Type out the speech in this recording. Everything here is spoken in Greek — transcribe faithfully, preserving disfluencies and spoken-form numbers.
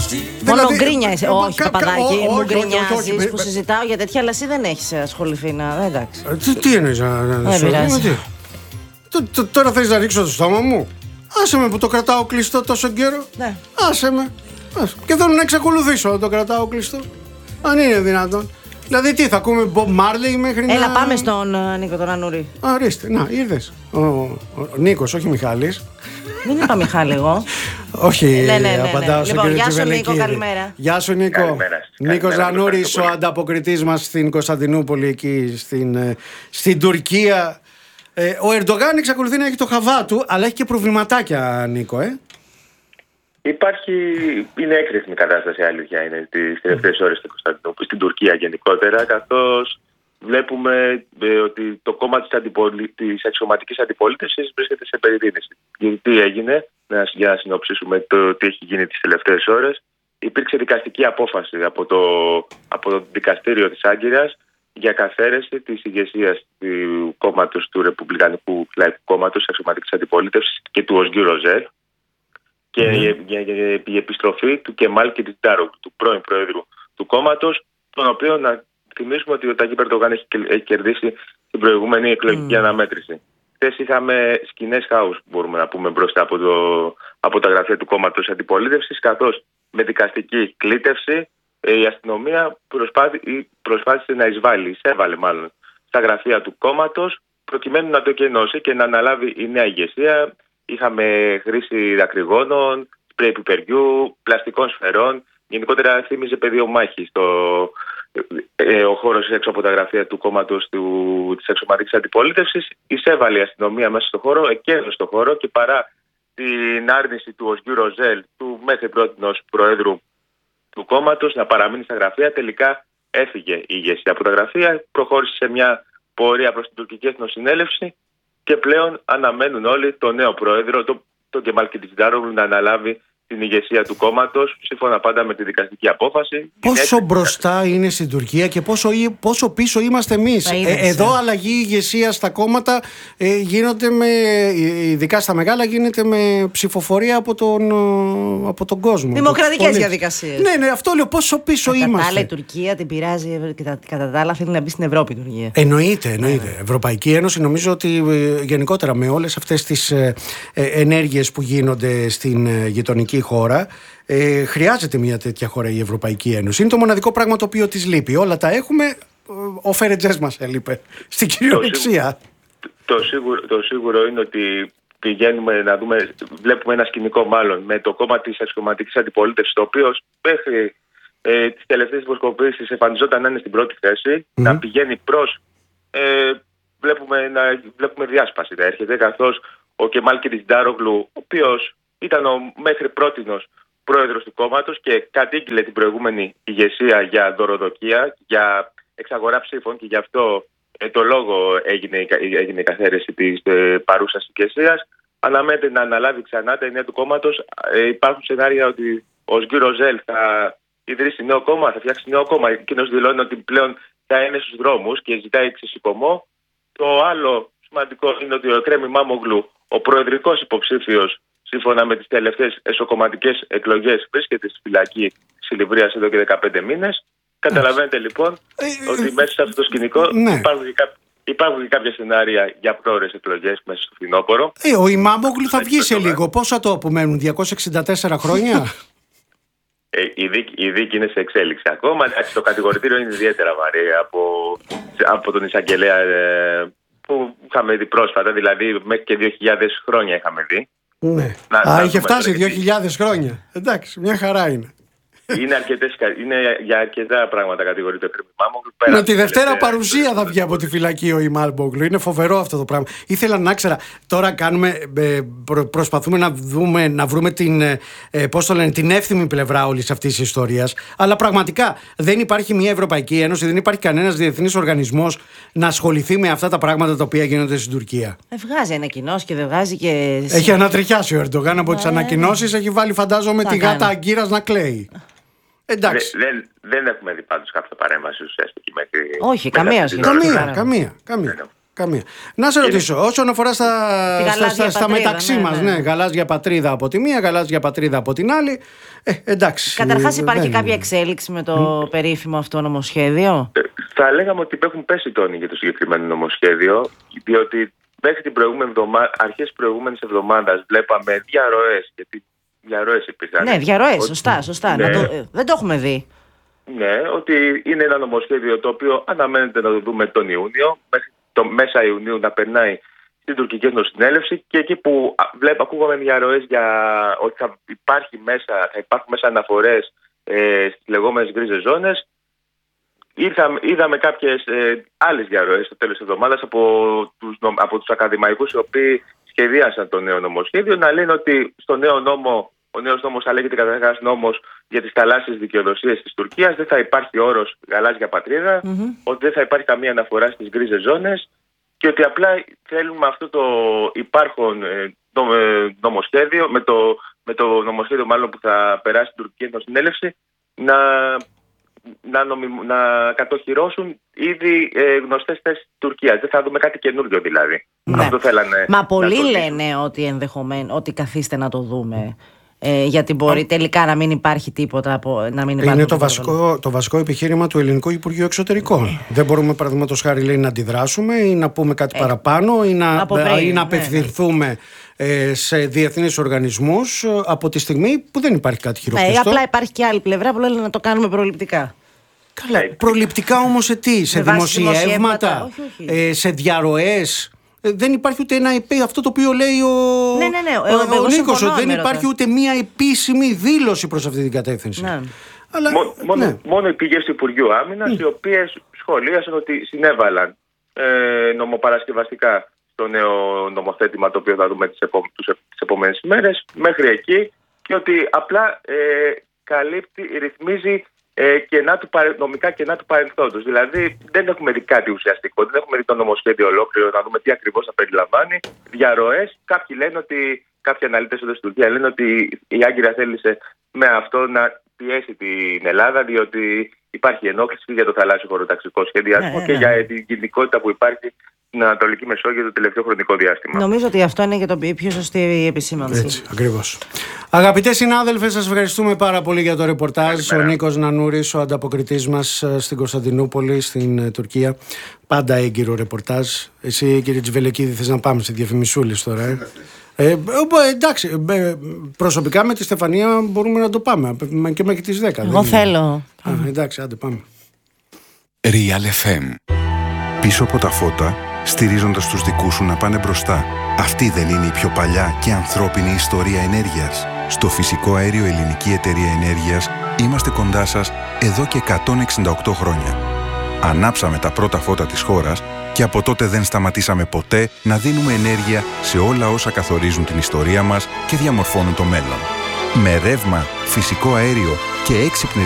Μόνο Δηλαδή, γκρίνια είσαι. ε, Όχι, κα- κα- Παπαδάκη, ό- μου όχι, όχι, όχι, γκρινιάζεις όχι. που συζητάω για τέτοια, αλλά εσύ δεν έχεις ασχοληθεί να. Εντάξει. Ε, Τι, τι εννοείς να, να Δεν σου πειράζει. τι? Τ- τ- Τώρα θες να ρίξω το στόμα μου? Άσε με που το κρατάω κλειστό τόσο καιρό. Ναι. Άσε με. Άσε. Και θέλω να εξακολουθήσω να το κρατάω κλειστό. Αν είναι δυνατόν. Δηλαδή τι, θα ακούμε Bob Marley μέχρι να... Έλα, πάμε στον ε, Νίκο τον Ανούρη. Α, ορίστε, να, ήρθες. Ο, ο, ο Νίκος, όχι Μιχάλης. Δεν είπα Μιχάλη εγώ. Όχι, Ναι, ναι, ναι, ναι. απαντάω στον Λοιπόν, κύριο γεια σου, Τσιβελεκίδη. Νίκο, καλημέρα. Γεια σου, Νίκο. Καλημέρα σας. Νίκος Καλημέρα, Ζανούρης, ευχαριστώ ο πολύ. ανταποκριτής μας στην Κωνσταντινούπολη, εκεί στην, ε, στην Τουρκία. Ε, ο Ερντογάν εξακολουθεί να έχει το χαβά του, αλλά έχει και προβληματάκια, Νίκο, ε. Υπάρχει, είναι έκρηθμη κατάσταση, αλήθεια είναι, τις τελευταίες ώρες στην Κωνσταντινούπολη, στην Τουρκία γενικότερα, καθώς βλέπουμε ε, ότι το κόμμα της, αντιπολι... της αξιωματικής αντιπολίτευσης βρίσκεται σε περιδίνηση. Γιατί τι έγινε, να, για να συνοψίσουμε το τι έχει γίνει τις τελευταίες ώρες, υπήρξε δικαστική απόφαση από το, από το δικαστήριο της Άγκυρας για καθαίρεση της ηγεσίας του κόμματος του Ρεπουμπλικανικού Λαϊκού Κόμματος, της αξιωματικής αντιπολίτευσης και του Οσγκύρ Οζέλ. Και mm. η, η, η επιστροφή του Κεμάλ Κιλιτζντάρογλου, του πρώην Προέδρου του κόμματος, τον οποίο να θυμίσουμε ότι ο Ταγίπ Ερντογάν έχει, έχει κερδίσει την προηγούμενη εκλογική mm. αναμέτρηση. Χθες είχαμε σκηνές χάους, μπορούμε να πούμε, μπροστά από, το, από τα γραφεία του κόμματος αντιπολίτευσης, καθώς με δικαστική κλήτευση η αστυνομία προσπάθη, προσπάθησε να εισβάλλει, εισέβαλε μάλλον, στα γραφεία του κόμματος, προκειμένου να το κενώσει και να αναλάβει η νέα ηγεσία. Είχαμε χρήση δακρυγόνων, σπρέι πιπεριού, πλαστικών σφαιρών. Γενικότερα θύμιζε πεδίο μάχη στο, ε, ο χώρος έξω από τα γραφεία του κόμματος της αξιωματικής αντιπολίτευσης. Εισέβαλε η αστυνομία μέσα στο χώρο, εκένωσε το χώρο και παρά την άρνηση του Οσγκύρ Οζέλ, του μέχρι πρότινος Προέδρου του κόμματος, να παραμείνει στα γραφεία, τελικά έφυγε η ηγεσία από τα γραφεία, προχώρησε σε μια πορεία προς την τουρκική εθνοσυνέλευση. Και πλέον αναμένουν όλοι τον νέο πρόεδρο, τον το Κεμάλ Κιλιτζντάρογλου, να αναλάβει την ηγεσία του κόμματος, σύμφωνα πάντα με τη δικαστική απόφαση. Πόσο είναι... μπροστά είναι στην Τουρκία και πόσο, πόσο πίσω είμαστε εμείς. Ε, εδώ αλλαγή ηγεσία στα κόμματα ε, γίνονται με, ειδικά στα μεγάλα, γίνεται με ψηφοφορία από τον, από τον κόσμο. Δημοκρατικές διαδικασίες. Ναι, ναι, αυτό λέω. Πόσο πίσω κατά είμαστε. Κατά τα άλλα, η Τουρκία την πειράζει και κατά τα άλλα θέλει να μπει στην Ευρώπη η Τουρκία. Εννοείται, εννοείται. Yeah. Ευρωπαϊκή Ένωση, νομίζω ότι ε, γενικότερα με όλες αυτές τις ε, ε, ενέργειες που γίνονται στην ε, γειτονική χώρα, ε, χρειάζεται μια τέτοια χώρα η Ευρωπαϊκή Ένωση. Είναι το μοναδικό πράγμα το οποίο της λείπει. Όλα τα έχουμε, ο Φερετζές μας έλειπε στην κυριολεξία. Το, το, σίγουρο, το σίγουρο είναι ότι πηγαίνουμε να δούμε, βλέπουμε ένα σκηνικό μάλλον με το κόμμα της αξιωματικής αντιπολίτευσης, το οποίο μέχρι ε, τις τελευταίες δημοσκοπήσεις εμφανιζόταν να είναι στην πρώτη θέση, mm. να πηγαίνει προς, ε, βλέπουμε, να, βλέπουμε διάσπαση να έρχεται, καθώς ο Κεμάλ Κιλιτζντάρογλου, ο οποίος ήταν ο μέχρι πρότινος πρόεδρος του κόμματος και κατήγγειλε την προηγούμενη ηγεσία για δωροδοκία, για εξαγορά ψήφων, και γι' αυτό ε, το λόγο έγινε, έγινε η καθαίρεση της ε, παρούσας ηγεσίας. Αναμένεται να αναλάβει ξανά τα ενία του κόμματος. Ε, υπάρχουν σενάρια ότι ο Οσγκύρ Οζέλ θα ιδρύσει νέο κόμμα, θα φτιάξει νέο κόμμα. Εκείνος δηλώνει ότι πλέον θα είναι στους δρόμους και ζητάει ξεσηκωμό. Το άλλο σημαντικό είναι ότι ο Εκρέμ Ημάμογλου, ο προεδρικός υποψήφιος, σύμφωνα με τις τελευταίες εσωκομματικές εκλογές, βρίσκεται στη φυλακή Σιλιβρίας εδώ και δεκαπέντε μήνες. Καταλαβαίνετε λοιπόν ε, ότι μέσα σε αυτό το σκηνικό ναι. υπάρχουν, και κά... υπάρχουν και κάποια σενάρια για πρόορες εκλογές μέσα στο φθινόπωρο. Ε, ο Ημάμογλου θα βγει σε λίγο. Πόσα το απομένουν, διακόσια εξήντα τέσσερα χρόνια? Ε, η, δίκη, η δίκη είναι σε εξέλιξη ακόμα. Το κατηγορητήριο είναι ιδιαίτερα βαρύ από, από τον εισαγγελέα ε, που είχαμε δει πρόσφατα, δηλαδή μέχρι και δύο χιλιάδες χρόνια είχαμε δει. Ναι. Να, Α, να είχε φτάσει δύο χιλιάδες χρόνια. Εντάξει, μια χαρά είναι. Είναι, αρκετές, είναι για αρκετά πράγματα κατηγορείται ο Εκρέμ Ημάμογλου. Με τη Δευτέρα παρουσία θα βγει από τη φυλακή ο Ημάμογλου. Είναι φοβερό αυτό το πράγμα. Ήθελα να ξέρα. Τώρα κάνουμε, προ, προσπαθούμε να, δούμε, να βρούμε την, ε, πώς το λένε, την εύθυμη πλευρά όλης αυτής της ιστορίας. Αλλά πραγματικά δεν υπάρχει μια Ευρωπαϊκή Ένωση, δεν υπάρχει κανένας διεθνής οργανισμός να ασχοληθεί με αυτά τα πράγματα τα οποία γίνονται στην Τουρκία. Ε, βγάζει ανακοινώσεις και δεν βγάζει και. Έχει ανατριχιάσει ο Ερντογάν από τις ανακοινώσεις. Έχει βάλει, φαντάζομαι, τη γάτα Αγκύρας να κλαίει. Εντάξει. Δεν, δεν έχουμε δει πάντως κάποια παρέμβαση ουσιαστική μέχρι. Όχι, καμία σχέση. Καμία, καμία, καμία. Καμία. Να σε ρωτήσω, είναι... όσον αφορά στα, στα, στα, στα μεταξύ ναι, μας, ναι, ναι. ναι, γαλάζια πατρίδα από τη μία, γαλάζια πατρίδα από την άλλη. Ε, εντάξει. Καταρχάς, υπάρχει δεν... κάποια εξέλιξη με το mm. περίφημο αυτό νομοσχέδιο? Ε, θα λέγαμε ότι έχουν πέσει τόνοι για το συγκεκριμένο νομοσχέδιο, διότι μέχρι την προηγούμενη εβδομάδα, αρχές προηγούμενης εβδομάδας, βλέπαμε διαρροές. Γιατί διαρροές υπήρχαν. Ναι, διαρροές, ότι... σωστά, σωστά. Ναι. Να το... ε, δεν το έχουμε δει. Ναι, ότι είναι ένα νομοσχέδιο το οποίο αναμένεται να το δούμε τον Ιούνιο, μέχρι το μέσα Ιουνίου να περνάει στην τουρκική εθνοσυνέλευση, και εκεί που βλέπω, ακούγαμε διαρροές για ότι θα, υπάρχει μέσα, θα υπάρχουν μέσα αναφορές ε, στις λεγόμενες γκρίζες ζώνες. Ήρθα, είδαμε κάποιες ε, άλλες διαρροές στο τέλος της εβδομάδας από τους, από τους ακαδημαϊκούς οι οποίοι σχεδίασαν το νέο νομοσχέδιο να λένε ότι στο νέο νόμο, ο νέος νόμος θα λέγεται καταρχάς νόμος για τις θαλάσσιες δικαιοδοσίες της Τουρκίας, δεν θα υπάρχει όρος γαλάζια πατρίδα, mm-hmm. ότι δεν θα υπάρχει καμία αναφορά στις γκρίζες ζώνες και ότι απλά θέλουμε αυτό το υπάρχον ε, νομοσχέδιο, με το, με το νομοσχέδιο μάλλον που θα περάσει στην τουρκική εθνοσυνέλευση, να, να, νομιμ, να κατοχυρώσουν ήδη ε, γνωστές θέσεις της Τουρκίας. Δεν θα δούμε κάτι καινούργιο δηλαδή. Ναι. Αυτό θέλανε. Μα πολλοί λένε ότι ενδεχομένως, ότι καθίστε να το δούμε. Ε, γιατί μπορεί τελικά να μην υπάρχει τίποτα από, να μην είναι το βασικό, το βασικό επιχείρημα του Ελληνικού Υπουργείου Εξωτερικών. Mm. Δεν μπορούμε, παραδείγματος χάρη, λέει, να αντιδράσουμε ή να πούμε κάτι ε, παραπάνω ή να, πριν, ή να απευθυνθούμε ναι, ναι. Ε, σε διεθνείς οργανισμούς από τη στιγμή που δεν υπάρχει κάτι χειροπιαστό. Ναι, απλά υπάρχει και άλλη πλευρά που λένε να το κάνουμε προληπτικά. Καλά, προληπτικά όμως σε τι, σε δημοσιεύματα, όχι, όχι. Ε, σε διαρροές. Δεν υπάρχει ούτε ένα, αυτό το οποίο λέει ο, ναι, ναι, ναι. ο, ο, ο Νίκος, ότι δεν υπάρχει ούτε μία επίσημη δήλωση προς αυτή την κατεύθυνση. Ναι. Αλλά, Μό, μόνο, ναι. μόνο οι πηγές του Υπουργείου Άμυνας, mm. οι οποίες σχολίασαν ότι συνέβαλαν ε, νομοπαρασκευαστικά στο νέο νομοθέτημα το οποίο θα δούμε τις, επο, τις επόμενες ημέρες, μέχρι εκεί, και ότι απλά ε, καλύπτει, ρυθμίζει Ε, κενά του, νομικά κενά του παρελθόντος. Δηλαδή δεν έχουμε δει κάτι ουσιαστικό, δεν έχουμε δει το νομοσχέδιο ολόκληρο, να δούμε τι ακριβώς θα περιλαμβάνει. Διαρροές, κάποιοι λένε ότι, κάποιοι αναλυτές εδώ στην Τουρκία λένε ότι η Άγκυρα θέλησε με αυτό να πιέσει την Ελλάδα, διότι υπάρχει ενόχληση για το θαλάσσιο χωροταξικό σχεδιασμό ναι, και ναι. για την κινητικότητα που υπάρχει στην Ανατολική Μεσόγειο το τελευταίο χρονικό διάστημα. Νομίζω ότι αυτό είναι και το πιο σωστή επισήμανση. Έτσι, ακριβώς. Αγαπητέ συνάδελφε, σας ευχαριστούμε πάρα πολύ για το ρεπορτάζ. Καλημέρα. Ο Νίκος Νανούρης, ο ανταποκριτής μας στην Κωνσταντινούπολη, στην Τουρκία. Πάντα έγκυρο ρεπορτάζ. Εσύ, κύριε Τσιβελεκίδη, θες να πάμε σε διαφημισούλες τώρα, ε? Ε, εντάξει, προσωπικά με τη Στεφανία μπορούμε να το πάμε και μέχρι τις δέκα. Εγώ θέλω. Α, εντάξει, άντε πάμε. Real εφ εμ. Πίσω από τα φώτα, στηρίζοντας τους δικούς σου να πάνε μπροστά. Αυτή δεν είναι η πιο παλιά και ανθρώπινη ιστορία ενέργειας? Στο Φυσικό Αέριο Ελληνική Εταιρεία Ενέργειας είμαστε κοντά σας εδώ και εκατόν εξήντα οκτώ χρόνια. Ανάψαμε τα πρώτα φώτα της χώρας και από τότε δεν σταματήσαμε ποτέ να δίνουμε ενέργεια σε όλα όσα καθορίζουν την ιστορία μας και διαμορφώνουν το μέλλον. Με ρεύμα, φυσικό αέριο και έξυπνες